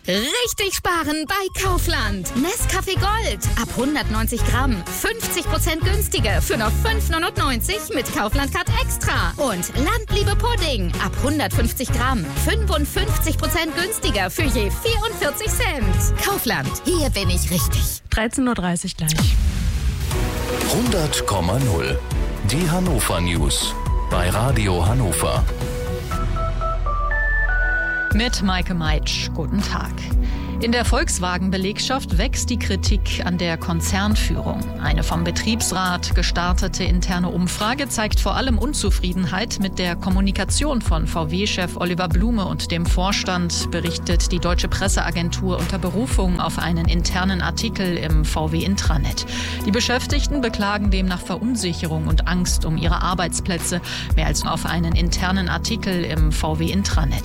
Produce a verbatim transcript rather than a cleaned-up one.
Richtig sparen bei Kaufland. Nescafé Gold. Ab hundertneunzig Gramm. fünfzig Prozent günstiger für nur fünf neunundneunzig mit Kaufland Card Extra. Und Landliebe Pudding. Ab hundertfünfzig Gramm. fünfundfünfzig Prozent günstiger für je vierundvierzig Cent. Kaufland. Hier bin ich richtig. dreizehn Uhr dreißig gleich. hundert Komma null. Die Hannover News. Bei Radio Hannover. Mit Maike Meitsch. Guten Tag. In der Volkswagen-Belegschaft wächst die Kritik an der Konzernführung. Eine vom Betriebsrat gestartete interne Umfrage zeigt vor allem Unzufriedenheit mit der Kommunikation von V W-Chef Oliver Blume und dem Vorstand, berichtet die Deutsche Presseagentur unter Berufung auf einen internen Artikel im V W-Intranet. Die Beschäftigten beklagen demnach Verunsicherung und Angst um ihre Arbeitsplätze, mehr als auf einen internen Artikel im V W-Intranet.